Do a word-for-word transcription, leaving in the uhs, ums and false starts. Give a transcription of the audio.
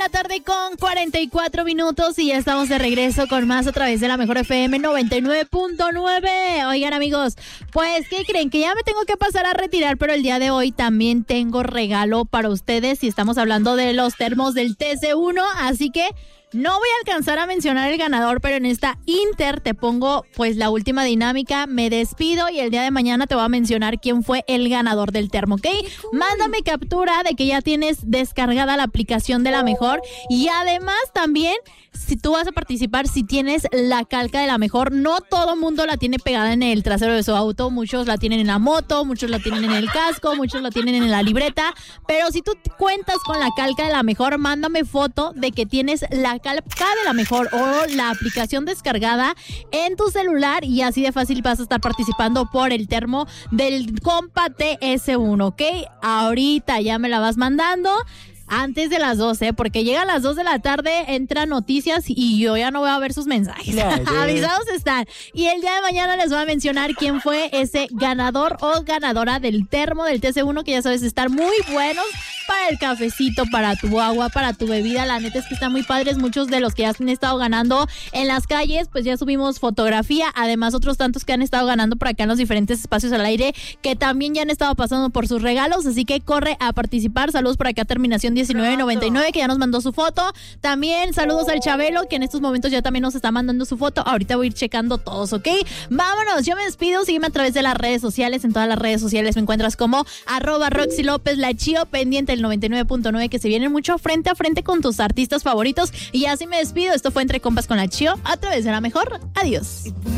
la tarde con cuarenta y cuatro minutos y ya estamos de regreso con más a través de la Mejor F M noventa y nueve punto nueve. Oigan, amigos, pues, ¿qué creen? Que ya me tengo que pasar a retirar, pero el día de hoy también tengo regalo para ustedes y estamos hablando de los termos del T C uno, así que no voy a alcanzar a mencionar el ganador, pero en esta Inter te pongo pues la última dinámica, me despido y el día de mañana te voy a mencionar quién fue el ganador del termo, ¿ok? Cool. Mándame captura de que ya tienes descargada la aplicación de La Mejor y además también si tú vas a participar, si tienes la calca de La Mejor, no todo mundo la tiene pegada en el trasero de su auto, muchos la tienen en la moto, muchos la tienen en el casco, muchos la tienen en la libreta, pero si tú cuentas con la calca de La Mejor, mándame foto de que tienes la calca de La Mejor o la aplicación descargada en tu celular y así de fácil vas a estar participando por el termo del compa T S uno, ¿ok? Ahorita ya me la vas mandando. Antes de las doce, porque llegan las dos de la tarde, entran noticias y yo ya no voy a ver sus mensajes. No, no. Avisados están. Y el día de mañana les voy a mencionar quién fue ese ganador o ganadora del termo del T C uno, que ya sabes, estar muy buenos para el cafecito, para tu agua, para tu bebida. La neta es que están muy padres. Muchos de los que ya han estado ganando en las calles, pues ya subimos fotografía. Además, otros tantos que han estado ganando por acá en los diferentes espacios al aire, que también ya han estado pasando por sus regalos. Así que corre a participar. Saludos por acá, terminación diecinueve noventa y nueve, que ya nos mandó su foto. También saludos al Chabelo, que en estos momentos ya también nos está mandando su foto. Ahorita voy a ir checando todos, ¿ok? Vámonos, yo me despido. Sígueme a través de las redes sociales. En todas las redes sociales me encuentras como arroba Roxy López, la Chío, pendiente del noventa y nueve punto nueve, que se vienen mucho frente a frente con tus artistas favoritos. Y así me despido. Esto fue Entre Compas con la Chío a través de La Mejor. Adiós.